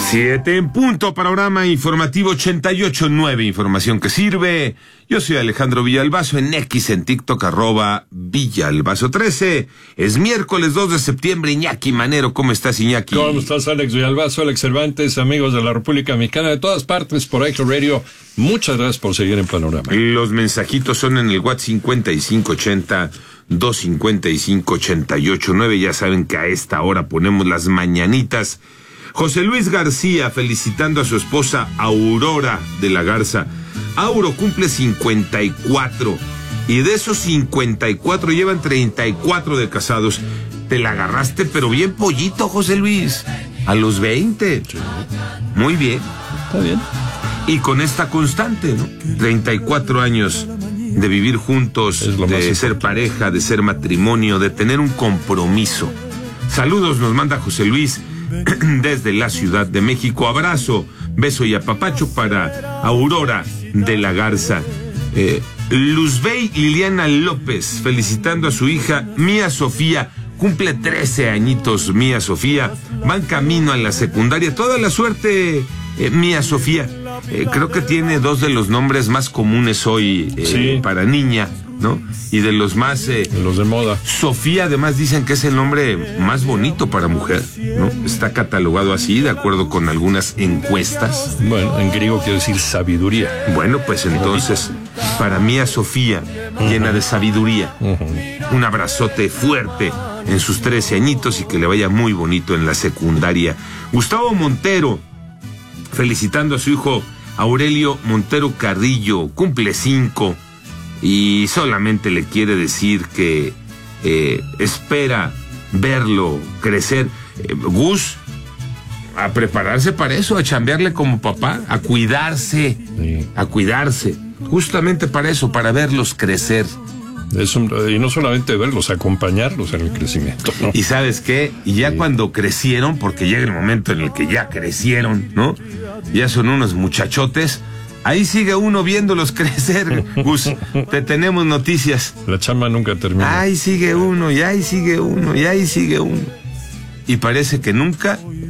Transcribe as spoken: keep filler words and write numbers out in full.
Siete en punto, panorama informativo ochenta y ocho punto nueve, información que sirve. Yo soy Alejandro Villalbazo, en X, en TikTok, arroba Villalbazo trece. Es miércoles dos de septiembre. Iñaki Manero, ¿cómo estás, Iñaki? ¿Cómo estás, Alex Villalbazo, Alex Cervantes, amigos de la República Mexicana, de todas partes, por Echo Radio? Muchas gracias por seguir en Panorama. Los mensajitos son en el WhatsApp cincuenta y cinco ochenta, doscientos cincuenta y cinco, ochenta y ocho nueve. Ya saben que a esta hora ponemos las mañanitas. José Luis García felicitando a su esposa Aurora de la Garza. Auro cumple cincuenta y cuatro y de esos cincuenta y cuatro llevan treinta y cuatro de casados. Te la agarraste pero bien pollito, José Luis, a los veinte. Sí. Muy bien. Está bien. Y con esta constante, ¿no? treinta y cuatro años de vivir juntos, de ser pareja, de ser matrimonio, de tener un compromiso. Saludos nos manda José Luis desde la Ciudad de México. Abrazo, beso y apapacho para Aurora de la Garza. eh, Luzbey Liliana López felicitando a su hija Mía Sofía. Cumple trece añitos Mía Sofía, van camino a la secundaria. Toda la suerte, eh, Mía Sofía. eh, Creo que tiene dos de los nombres más comunes hoy eh, sí. para niña, ¿no? Y de los más... Eh, los de moda. Sofía, además, dicen que es el nombre más bonito para mujer, ¿no? Está catalogado así, de acuerdo con algunas encuestas. Bueno, en griego quiere decir sabiduría. Bueno, pues entonces, para mí a Sofía, uh-huh. llena de sabiduría, uh-huh. un abrazote fuerte en sus trece añitos y que le vaya muy bonito en la secundaria. Gustavo Montero, felicitando a su hijo Aurelio Montero Carrillo, cumple cinco. Y solamente le quiere decir que eh, espera verlo crecer. Eh, Gus, a prepararse para eso, a chambearle como papá, a cuidarse, sí. a cuidarse. Justamente para eso, para verlos crecer. Es un, y no solamente verlos, acompañarlos en el crecimiento, ¿no? Y ¿sabes qué? Y ya sí. cuando crecieron, porque llega el momento en el que ya crecieron, ¿no? Ya son unos muchachotes. Ahí sigue uno viéndolos crecer, Gus. Te tenemos noticias. La chamba nunca termina. Ahí sigue uno, y ahí sigue uno, y ahí sigue uno. Y parece que nunca